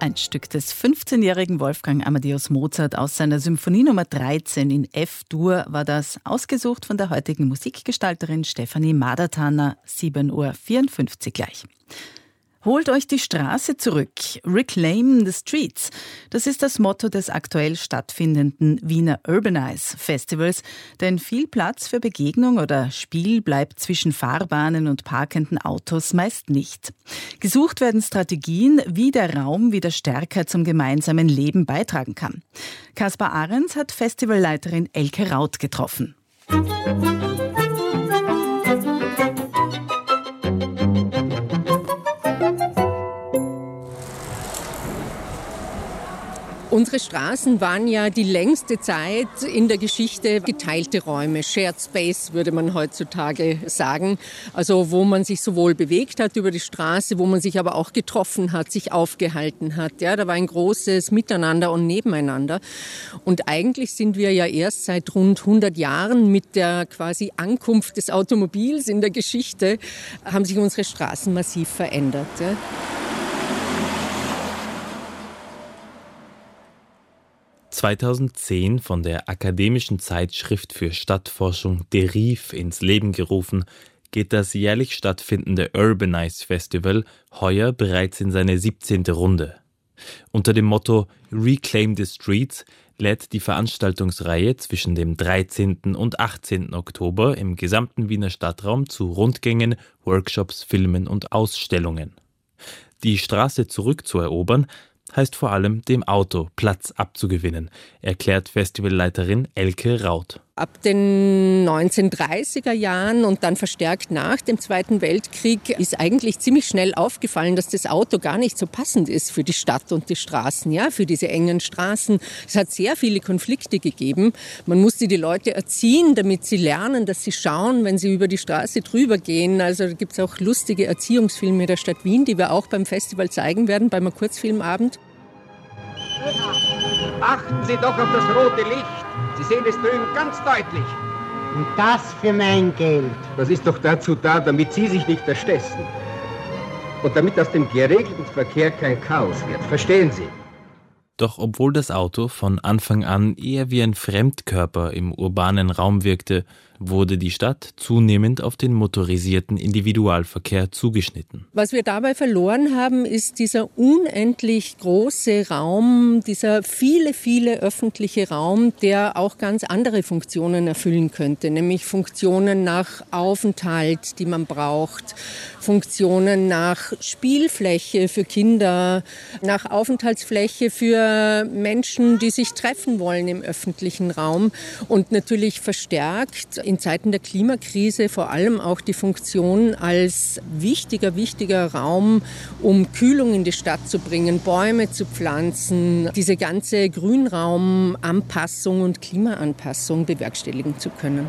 Ein Stück des 15-jährigen Wolfgang Amadeus Mozart aus seiner Symphonie Nummer 13 in F-Dur war das, ausgesucht von der heutigen Musikgestalterin Stefanie Madertaner, 7.54 Uhr gleich. Holt euch die Straße zurück. Reclaim the Streets. Das ist das Motto des aktuell stattfindenden Wiener Urbanize Festivals, denn viel Platz für Begegnung oder Spiel bleibt zwischen Fahrbahnen und parkenden Autos meist nicht. Gesucht werden Strategien, wie der Raum wieder stärker zum gemeinsamen Leben beitragen kann. Kaspar Ahrens hat Festivalleiterin Elke Raut getroffen. Unsere Straßen waren ja die längste Zeit in der Geschichte geteilte Räume, Shared Space würde man heutzutage sagen. Also wo man sich sowohl bewegt hat über die Straße, wo man sich aber auch getroffen hat, sich aufgehalten hat. Ja, da war ein großes Miteinander und Nebeneinander. Und eigentlich sind wir ja erst seit rund 100 Jahren mit der quasi Ankunft des Automobils in der Geschichte, haben sich unsere Straßen massiv verändert. Ja. (2010) von der akademischen Zeitschrift für Stadtforschung Deriv ins Leben gerufen, geht das jährlich stattfindende Urbanize Festival heuer bereits in seine 17. Runde. Unter dem Motto Reclaim the Streets lädt die Veranstaltungsreihe zwischen dem 13. und 18. Oktober im gesamten Wiener Stadtraum zu Rundgängen, Workshops, Filmen und Ausstellungen. Die Straße zurückzuerobern heißt vor allem, dem Auto Platz abzugewinnen, erklärt Festivalleiterin Elke Raut. Ab den 1930er Jahren und dann verstärkt nach dem Zweiten Weltkrieg ist eigentlich ziemlich schnell aufgefallen, dass das Auto gar nicht so passend ist für die Stadt und die Straßen, ja, für diese engen Straßen. Es hat sehr viele Konflikte gegeben. Man musste die Leute erziehen, damit sie lernen, dass sie schauen, wenn sie über die Straße drüber gehen. Also da gibt es auch lustige Erziehungsfilme der Stadt Wien, die wir auch beim Festival zeigen werden, beim Kurzfilmabend. Achten Sie doch auf das rote Licht. Sie sehen es drüben ganz deutlich. Und das für mein Geld. Das ist doch dazu da, damit Sie sich nicht erstechen. Und damit aus dem geregelten Verkehr kein Chaos wird. Verstehen Sie? Doch obwohl das Auto von Anfang an eher wie ein Fremdkörper im urbanen Raum wirkte, wurde die Stadt zunehmend auf den motorisierten Individualverkehr zugeschnitten. Was wir dabei verloren haben, ist dieser unendlich große Raum, dieser viele öffentliche Raum, der auch ganz andere Funktionen erfüllen könnte, nämlich Funktionen nach Aufenthalt, die man braucht, Funktionen nach Spielfläche für Kinder, nach Aufenthaltsfläche für Menschen, die sich treffen wollen im öffentlichen Raum und natürlich verstärkt in Zeiten der Klimakrise vor allem auch die Funktion als wichtiger Raum, um Kühlung in die Stadt zu bringen, Bäume zu pflanzen, diese ganze Grünraumanpassung und Klimaanpassung bewerkstelligen zu können.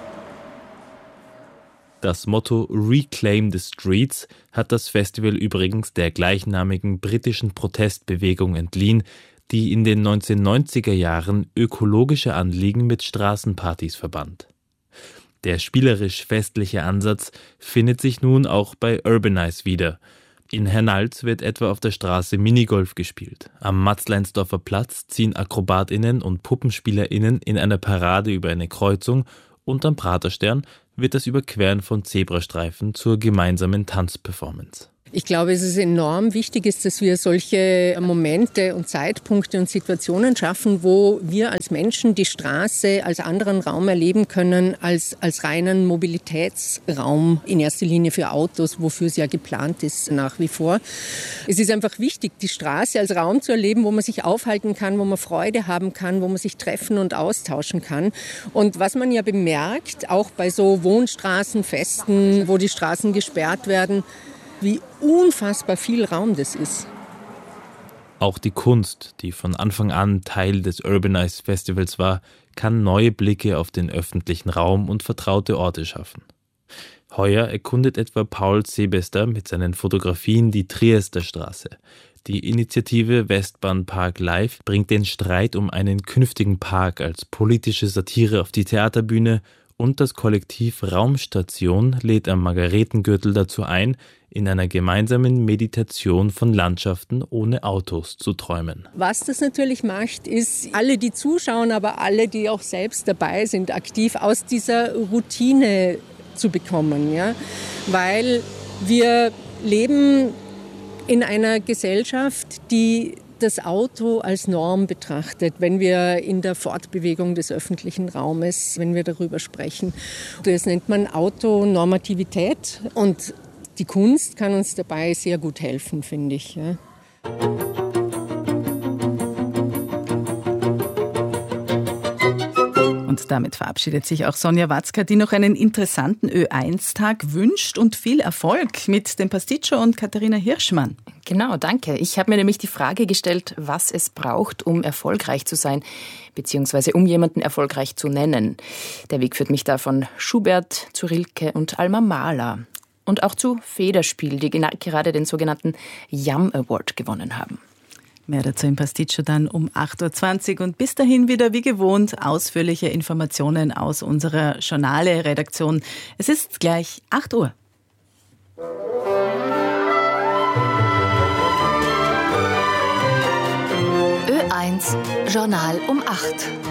Das Motto Reclaim the Streets hat das Festival übrigens der gleichnamigen britischen Protestbewegung entliehen, die in den 1990er Jahren ökologische Anliegen mit Straßenpartys verband. Der spielerisch-festliche Ansatz findet sich nun auch bei Urbanize wieder. In Hernals wird etwa auf der Straße Minigolf gespielt. Am Matzleinsdorfer Platz ziehen AkrobatInnen und PuppenspielerInnen in einer Parade über eine Kreuzung und am Praterstern wird das Überqueren von Zebrastreifen zur gemeinsamen Tanzperformance. Ich glaube, es ist enorm wichtig, dass wir solche Momente und Zeitpunkte und Situationen schaffen, wo wir als Menschen die Straße als anderen Raum erleben können, als reinen Mobilitätsraum, in erster Linie für Autos, wofür es ja geplant ist nach wie vor. Es ist einfach wichtig, die Straße als Raum zu erleben, wo man sich aufhalten kann, wo man Freude haben kann, wo man sich treffen und austauschen kann. Und was man ja bemerkt, auch bei so Wohnstraßenfesten, wo die Straßen gesperrt werden, wie unfassbar viel Raum das ist. Auch die Kunst, die von Anfang an Teil des Urbanize Festivals war, kann neue Blicke auf den öffentlichen Raum und vertraute Orte schaffen. Heuer erkundet etwa Paul Sebester mit seinen Fotografien die Triester Straße. Die Initiative Westbahn Park Live bringt den Streit um einen künftigen Park als politische Satire auf die Theaterbühne und das Kollektiv Raumstation lädt am Margaretengürtel dazu ein, in einer gemeinsamen Meditation von Landschaften ohne Autos zu träumen. Was das natürlich macht, ist, alle, die zuschauen, aber alle, die auch selbst dabei sind, aktiv aus dieser Routine zu bekommen. Ja? Weil wir leben in einer Gesellschaft, die das Auto als Norm betrachtet, wenn wir in der Fortbewegung des öffentlichen Raumes, wenn wir darüber sprechen. Das nennt man Autonormativität und die Kunst kann uns dabei sehr gut helfen, finde ich. Ja. Und damit verabschiedet sich auch Sonja Watzka, die noch einen interessanten Ö1-Tag wünscht und viel Erfolg mit dem Pasticcio und Katharina Hirschmann. Genau, danke. Ich habe mir nämlich die Frage gestellt, was es braucht, um erfolgreich zu sein, beziehungsweise um jemanden erfolgreich zu nennen. Der Weg führt mich da von Schubert zu Rilke und Alma Mahler. Und auch zu Federspiel, die gerade den sogenannten Yam Award gewonnen haben. Mehr dazu im Pasticcio dann um 8.20 Uhr. Und bis dahin wieder wie gewohnt ausführliche Informationen aus unserer Journale-Redaktion. Es ist gleich 8 Uhr. Ö1 Journal um 8.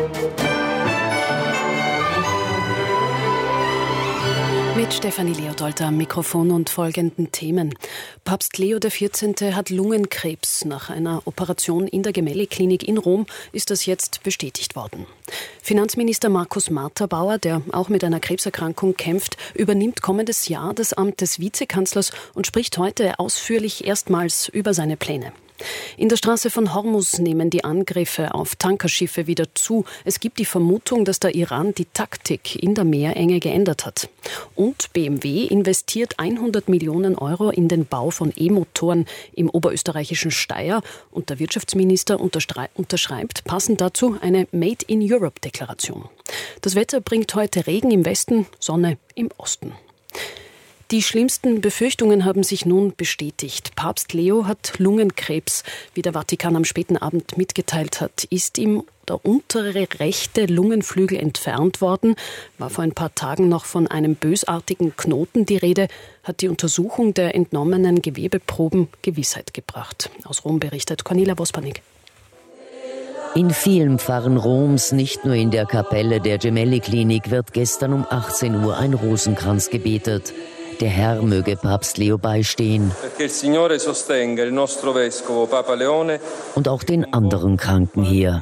Mit Stefanie Leodold am Mikrofon und folgenden Themen. Papst Leo XIV. Hat Lungenkrebs. Nach einer Operation in der Gemelli-Klinik in Rom ist das jetzt bestätigt worden. Finanzminister Markus Marterbauer, der auch mit einer Krebserkrankung kämpft, übernimmt kommendes Jahr das Amt des Vizekanzlers und spricht heute ausführlich erstmals über seine Pläne. In der Straße von Hormuz nehmen die Angriffe auf Tankerschiffe wieder zu. Es gibt die Vermutung, dass der Iran die Taktik in der Meerenge geändert hat. Und BMW investiert 100 Millionen Euro in den Bau von E-Motoren im oberösterreichischen Steyr. Und der Wirtschaftsminister unterschreibt passend dazu eine Made-in-Europe-Deklaration. Das Wetter bringt heute Regen im Westen, Sonne im Osten. Die schlimmsten Befürchtungen haben sich nun bestätigt. Papst Leo hat Lungenkrebs. Wie der Vatikan am späten Abend mitgeteilt hat, ist ihm der untere rechte Lungenflügel entfernt worden. War vor ein paar Tagen noch von einem bösartigen Knoten die Rede, hat die Untersuchung der entnommenen Gewebeproben Gewissheit gebracht. Aus Rom berichtet Cornelia Vospanik. In vielen Pfarren Roms, nicht nur in der Kapelle der Gemelli-Klinik, wird gestern um 18 Uhr ein Rosenkranz gebetet. Der Herr möge Papst Leo beistehen. Und auch den anderen Kranken hier.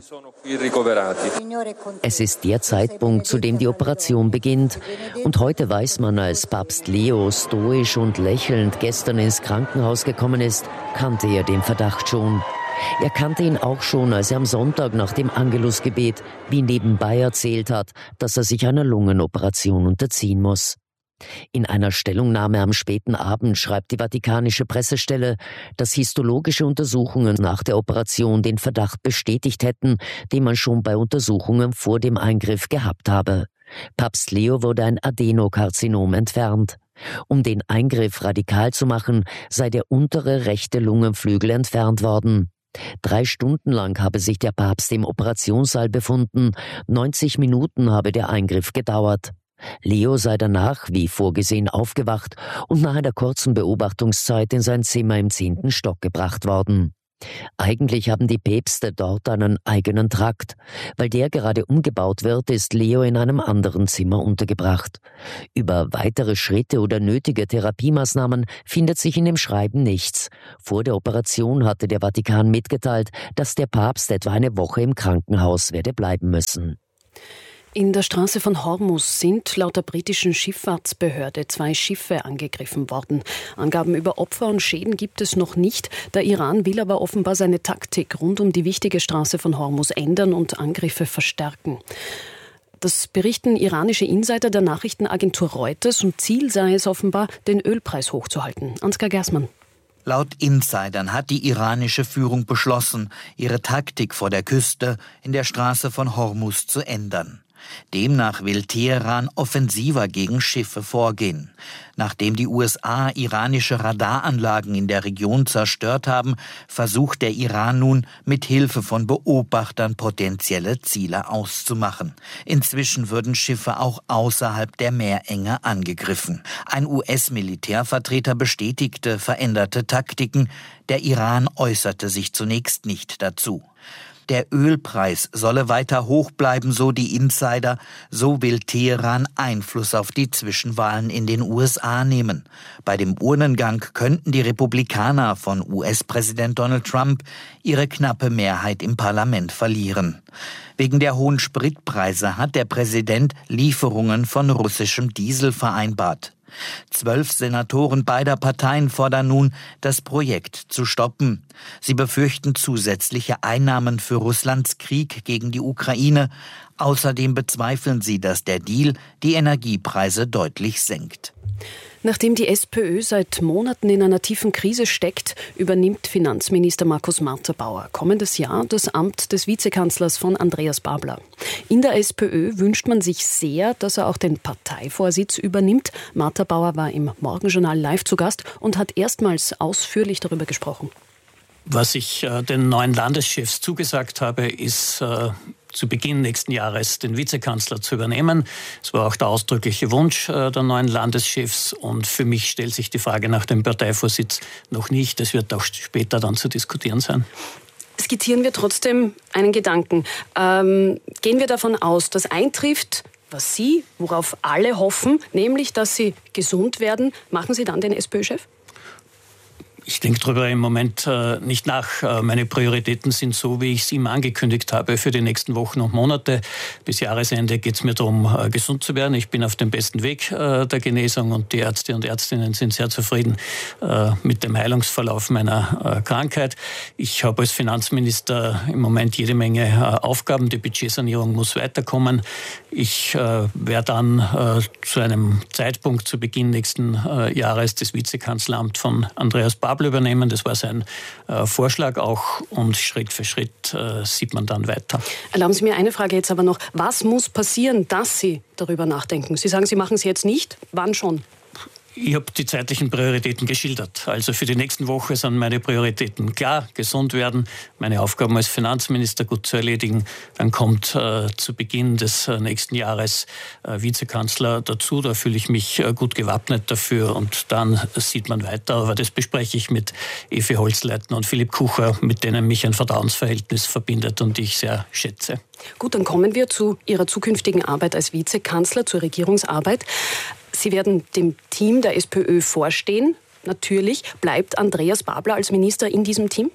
Es ist der Zeitpunkt, zu dem die Operation beginnt. Und heute weiß man, als Papst Leo stoisch und lächelnd gestern ins Krankenhaus gekommen ist, kannte er den Verdacht schon. Er kannte ihn auch schon, als er am Sonntag nach dem Angelusgebet wie nebenbei erzählt hat, dass er sich einer Lungenoperation unterziehen muss. In einer Stellungnahme am späten Abend schreibt die Vatikanische Pressestelle, dass histologische Untersuchungen nach der Operation den Verdacht bestätigt hätten, den man schon bei Untersuchungen vor dem Eingriff gehabt habe. Papst Leo wurde ein Adenokarzinom entfernt. Um den Eingriff radikal zu machen, sei der untere rechte Lungenflügel entfernt worden. 3 Stunden lang habe sich der Papst im Operationssaal befunden, 90 Minuten habe der Eingriff gedauert. Leo sei danach, wie vorgesehen, aufgewacht und nach einer kurzen Beobachtungszeit in sein Zimmer im 10. Stock gebracht worden. Eigentlich haben die Päpste dort einen eigenen Trakt. Weil der gerade umgebaut wird, ist Leo in einem anderen Zimmer untergebracht. Über weitere Schritte oder nötige Therapiemaßnahmen findet sich in dem Schreiben nichts. Vor der Operation hatte der Vatikan mitgeteilt, dass der Papst etwa eine Woche im Krankenhaus werde bleiben müssen. In der Straße von Hormuz sind laut der britischen Schifffahrtsbehörde 2 Schiffe angegriffen worden. Angaben über Opfer und Schäden gibt es noch nicht. Der Iran will aber offenbar seine Taktik rund um die wichtige Straße von Hormuz ändern und Angriffe verstärken. Das berichten iranische Insider der Nachrichtenagentur Reuters und Ziel sei es offenbar, den Ölpreis hochzuhalten. Ansgar Gersmann. Laut Insidern hat die iranische Führung beschlossen, ihre Taktik vor der Küste in der Straße von Hormuz zu ändern. Demnach will Teheran offensiver gegen Schiffe vorgehen. Nachdem die USA iranische Radaranlagen in der Region zerstört haben, versucht der Iran nun, mit Hilfe von Beobachtern potenzielle Ziele auszumachen. Inzwischen würden Schiffe auch außerhalb der Meerenge angegriffen. Ein US-Militärvertreter bestätigte veränderte Taktiken. Der Iran äußerte sich zunächst nicht dazu. Der Ölpreis solle weiter hoch bleiben, so die Insider. So will Teheran Einfluss auf die Zwischenwahlen in den USA nehmen. Bei dem Urnengang könnten die Republikaner von US-Präsident Donald Trump ihre knappe Mehrheit im Parlament verlieren. Wegen der hohen Spritpreise hat der Präsident Lieferungen von russischem Diesel vereinbart. 12 Senatoren beider Parteien fordern nun, das Projekt zu stoppen. Sie befürchten zusätzliche Einnahmen für Russlands Krieg gegen die Ukraine. Außerdem bezweifeln sie, dass der Deal die Energiepreise deutlich senkt. Nachdem die SPÖ seit Monaten in einer tiefen Krise steckt, übernimmt Finanzminister Markus Marter-Bauer kommendes Jahr das Amt des Vizekanzlers von Andreas Babler. In der SPÖ wünscht man sich sehr, dass er auch den Parteivorsitz übernimmt. Marter-Bauer war im Morgenjournal live zu Gast und hat erstmals ausführlich darüber gesprochen. Was ich den neuen Landeschefs zugesagt habe, ist zu Beginn nächsten Jahres den Vizekanzler zu übernehmen. Es war auch der ausdrückliche Wunsch der neuen Landeschefs. Und für mich stellt sich die Frage nach dem Parteivorsitz noch nicht. Das wird auch später dann zu diskutieren sein. Skizzieren wir trotzdem einen Gedanken. Gehen wir davon aus, dass eintrifft, was Sie, worauf alle hoffen, nämlich, dass Sie gesund werden. Machen Sie dann den SPÖ-Chef? Ich denke darüber im Moment nicht nach. Meine Prioritäten sind so, wie ich es ihm angekündigt habe, für die nächsten Wochen und Monate. Bis Jahresende geht es mir darum, gesund zu werden. Ich bin auf dem besten Weg der Genesung und die Ärzte und Ärztinnen sind sehr zufrieden mit dem Heilungsverlauf meiner Krankheit. Ich habe als Finanzminister im Moment jede Menge Aufgaben. Die Budgetsanierung muss weiterkommen. Ich werde dann zu einem Zeitpunkt zu Beginn nächsten Jahres das Vizekanzleramt von Andreas Babler übernehmen. Das war sein Vorschlag auch und Schritt für Schritt sieht man dann weiter. Erlauben Sie mir eine Frage jetzt aber noch. Was muss passieren, dass Sie darüber nachdenken? Sie sagen, Sie machen es jetzt nicht. Wann schon? Ich habe die zeitlichen Prioritäten geschildert. Also für die nächsten Wochen sind meine Prioritäten klar, gesund werden, meine Aufgaben als Finanzminister gut zu erledigen. Dann kommt zu Beginn des nächsten Jahres Vizekanzler dazu. Da fühle ich mich gut gewappnet dafür und dann sieht man weiter. Aber das bespreche ich mit Evi Holzleitner und Philipp Kucher, mit denen mich ein Vertrauensverhältnis verbindet und die ich sehr schätze. Gut, dann kommen wir zu Ihrer zukünftigen Arbeit als Vizekanzler, zur Regierungsarbeit. Sie werden dem Team der SPÖ vorstehen. Natürlich. Bleibt Andreas Babler als Minister in diesem Team?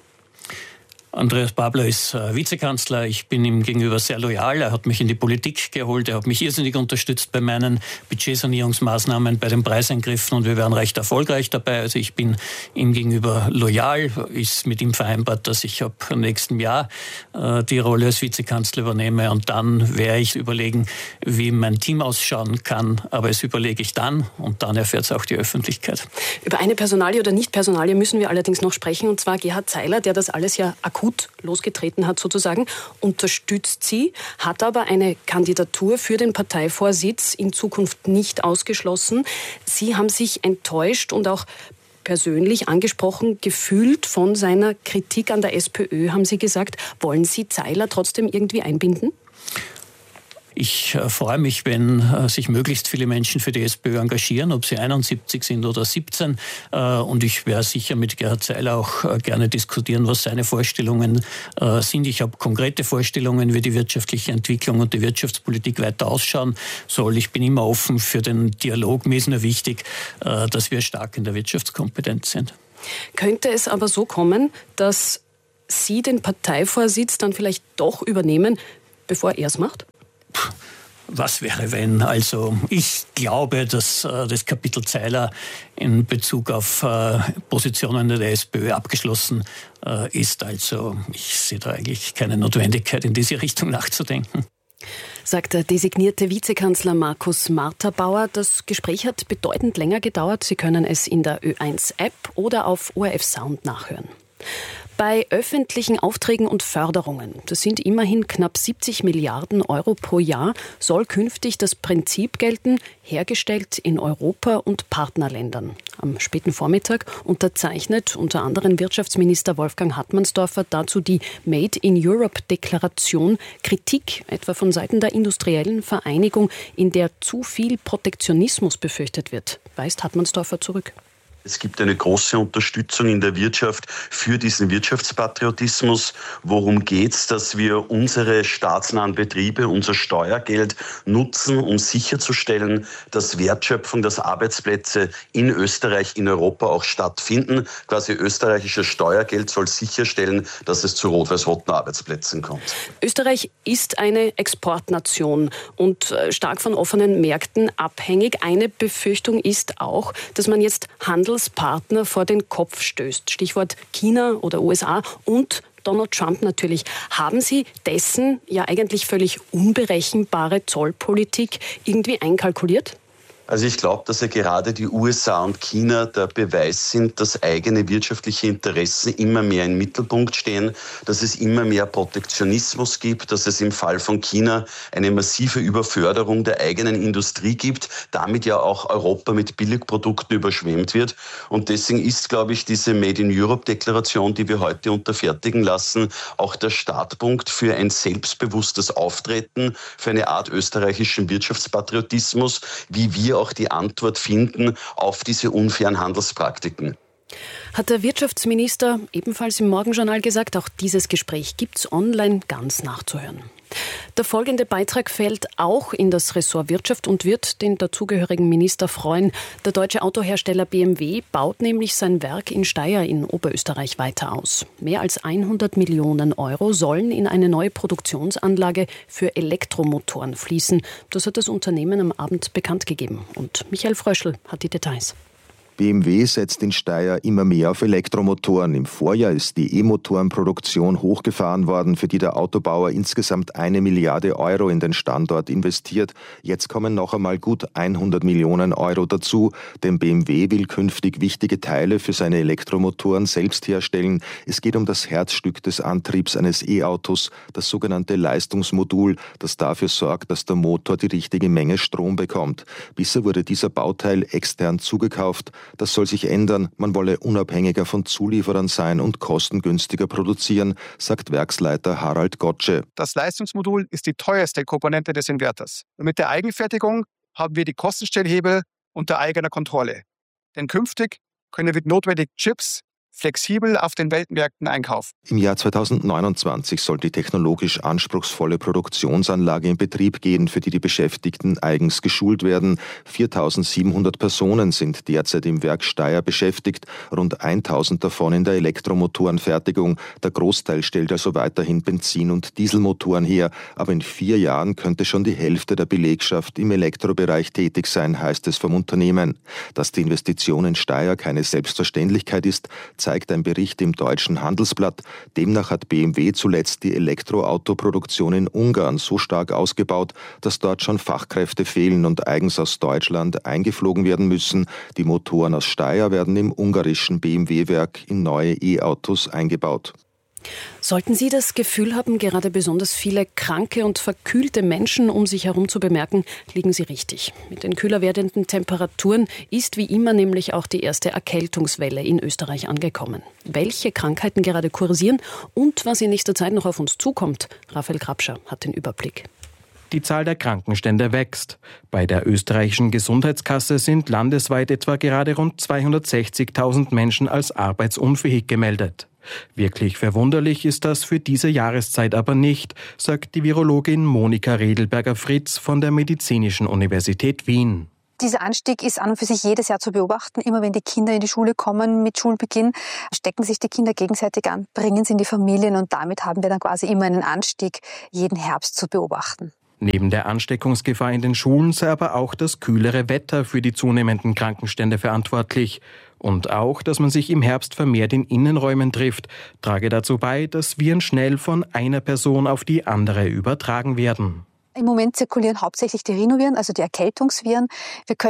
Andreas Babler ist Vizekanzler. Ich bin ihm gegenüber sehr loyal. Er hat mich in die Politik geholt. Er hat mich irrsinnig unterstützt bei meinen Budgetsanierungsmaßnahmen, bei den Preiseingriffen und wir werden recht erfolgreich dabei. Also ich bin ihm gegenüber loyal. Ist mit ihm vereinbart, dass ich ab nächstem Jahr die Rolle als Vizekanzler übernehme und dann werde ich überlegen, wie mein Team ausschauen kann. Aber das überlege ich dann und dann erfährt es auch die Öffentlichkeit. Über eine Personalie oder Nicht-Personalie müssen wir allerdings noch sprechen und zwar Gerhard Zeiler, der das alles ja akut losgetreten hat sozusagen, unterstützt sie, hat aber eine Kandidatur für den Parteivorsitz in Zukunft nicht ausgeschlossen. Sie haben sich enttäuscht und auch persönlich angesprochen gefühlt von seiner Kritik an der SPÖ, haben Sie gesagt. Wollen Sie Zeiler trotzdem irgendwie einbinden? Ich freue mich, wenn sich möglichst viele Menschen für die SPÖ engagieren, ob sie 71 sind oder 17. Und ich werde sicher mit Gerhard Zeiler auch gerne diskutieren, was seine Vorstellungen sind. Ich habe konkrete Vorstellungen, wie die wirtschaftliche Entwicklung und die Wirtschaftspolitik weiter ausschauen soll. Ich bin immer offen für den Dialog. Mir ist nur wichtig, dass wir stark in der Wirtschaftskompetenz sind. Könnte es aber so kommen, dass Sie den Parteivorsitz dann vielleicht doch übernehmen, bevor er es macht? Was wäre, wenn? Also ich glaube, dass das Kapitel Zeiler in Bezug auf Positionen der SPÖ abgeschlossen ist. Also ich sehe da eigentlich keine Notwendigkeit, in diese Richtung nachzudenken. Sagt der designierte Vizekanzler Markus Marter-Bauer. Das Gespräch hat bedeutend länger gedauert. Sie können es in der Ö1-App oder auf ORF Sound nachhören. Bei öffentlichen Aufträgen und Förderungen, das sind immerhin knapp 70 Milliarden Euro pro Jahr, soll künftig das Prinzip gelten, hergestellt in Europa und Partnerländern. Am späten Vormittag unterzeichnet unter anderem Wirtschaftsminister Wolfgang Hartmannsdorfer dazu die Made in Europe-Deklaration. Kritik etwa von Seiten der industriellen Vereinigung, in der zu viel Protektionismus befürchtet wird, weist Hartmannsdorfer zurück. Es gibt eine große Unterstützung in der Wirtschaft für diesen Wirtschaftspatriotismus. Worum geht es, dass wir unsere staatsnahen Betriebe, unser Steuergeld nutzen, um sicherzustellen, dass Wertschöpfung, dass Arbeitsplätze in Österreich, in Europa auch stattfinden. Quasi österreichisches Steuergeld soll sicherstellen, dass es zu rot-weiß-roten Arbeitsplätzen kommt. Österreich ist eine Exportnation und stark von offenen Märkten abhängig. Eine Befürchtung ist auch, dass man jetzt Handelspartner vor den Kopf stößt. Stichwort China oder USA und Donald Trump natürlich. Haben Sie dessen ja eigentlich völlig unberechenbare Zollpolitik irgendwie einkalkuliert? Also ich glaube, dass ja gerade die USA und China der Beweis sind, dass eigene wirtschaftliche Interessen immer mehr im Mittelpunkt stehen, dass es immer mehr Protektionismus gibt, dass es im Fall von China eine massive Überförderung der eigenen Industrie gibt, damit ja auch Europa mit Billigprodukten überschwemmt wird. Und deswegen ist, glaube ich, diese Made in Europe-Deklaration, die wir heute unterfertigen lassen, auch der Startpunkt für ein selbstbewusstes Auftreten, für eine Art österreichischen Wirtschaftspatriotismus, wie wir auch die Antwort finden auf diese unfairen Handelspraktiken. Hat der Wirtschaftsminister ebenfalls im Morgenjournal gesagt, auch dieses Gespräch gibt's online ganz nachzuhören. Der folgende Beitrag fällt auch in das Ressort Wirtschaft und wird den dazugehörigen Minister freuen. Der deutsche Autohersteller BMW baut nämlich sein Werk in Steyr in Oberösterreich weiter aus. Mehr als 100 Millionen Euro sollen in eine neue Produktionsanlage für Elektromotoren fließen. Das hat das Unternehmen am Abend bekannt gegeben. Und Michael Fröschl hat die Details. BMW setzt in Steyr immer mehr auf Elektromotoren. Im Vorjahr ist die E-Motorenproduktion hochgefahren worden, für die der Autobauer insgesamt 1 Milliarde Euro in den Standort investiert. Jetzt kommen noch einmal gut 100 Millionen Euro dazu, denn BMW will künftig wichtige Teile für seine Elektromotoren selbst herstellen. Es geht um das Herzstück des Antriebs eines E-Autos, das sogenannte Leistungsmodul, das dafür sorgt, dass der Motor die richtige Menge Strom bekommt. Bisher wurde dieser Bauteil extern zugekauft. Das soll sich ändern. Man wolle unabhängiger von Zulieferern sein und kostengünstiger produzieren, sagt Werksleiter Harald Gotsche. Das Leistungsmodul ist die teuerste Komponente des Inverters. Und mit der Eigenfertigung haben wir die Kostenstellhebel unter eigener Kontrolle. Denn künftig können wir notwendige Chips flexibel auf den Weltmärkten einkaufen. Im Jahr 2029 soll die technologisch anspruchsvolle Produktionsanlage in Betrieb gehen, für die die Beschäftigten eigens geschult werden. 4.700 Personen sind derzeit im Werk Steyr beschäftigt, rund 1.000 davon in der Elektromotorenfertigung. Der Großteil stellt also weiterhin Benzin- und Dieselmotoren her, aber in 4 Jahren könnte schon die Hälfte der Belegschaft im Elektrobereich tätig sein, heißt es vom Unternehmen. Dass die Investition in Steyr keine Selbstverständlichkeit ist, zeigt ein Bericht im Deutschen Handelsblatt. Demnach hat BMW zuletzt die Elektroautoproduktion in Ungarn so stark ausgebaut, dass dort schon Fachkräfte fehlen und eigens aus Deutschland eingeflogen werden müssen. Die Motoren aus Steyr werden im ungarischen BMW-Werk in neue E-Autos eingebaut. Sollten Sie das Gefühl haben, gerade besonders viele kranke und verkühlte Menschen um sich herum zu bemerken, liegen Sie richtig. Mit den kühler werdenden Temperaturen ist wie immer nämlich auch die erste Erkältungswelle in Österreich angekommen. Welche Krankheiten gerade kursieren und was in nächster Zeit noch auf uns zukommt, Raphael Grabscher hat den Überblick. Die Zahl der Krankenstände wächst. Bei der österreichischen Gesundheitskasse sind landesweit etwa gerade rund 260.000 Menschen als arbeitsunfähig gemeldet. Wirklich verwunderlich ist das für diese Jahreszeit aber nicht, sagt die Virologin Monika Redelberger-Fritz von der Medizinischen Universität Wien. Dieser Anstieg ist an und für sich jedes Jahr zu beobachten. Immer wenn die Kinder in die Schule kommen mit Schulbeginn, stecken sich die Kinder gegenseitig an, bringen sie in die Familien und damit haben wir dann quasi immer einen Anstieg jeden Herbst zu beobachten. Neben der Ansteckungsgefahr in den Schulen sei aber auch das kühlere Wetter für die zunehmenden Krankenstände verantwortlich. Und auch, dass man sich im Herbst vermehrt in Innenräumen trifft, trage dazu bei, dass Viren schnell von einer Person auf die andere übertragen werden. Im Moment zirkulieren hauptsächlich die Rhinoviren, also die Erkältungsviren. Wir können